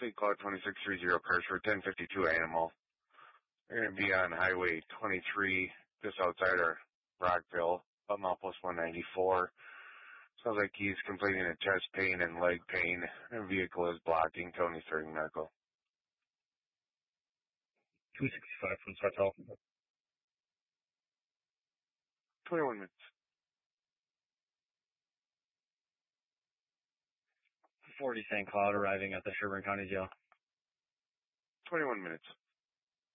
St. Cloud 2630, cars for 1052 Animal. They're going to be on Highway 23, just outside of Rockville, about milepost 194. Sounds like he's complaining of chest pain and leg pain. The vehicle is blocking. Tony starting medical. 265 from Sartell. 21 minutes. 40 St. Cloud arriving at the Sherburne County Jail. 21 minutes.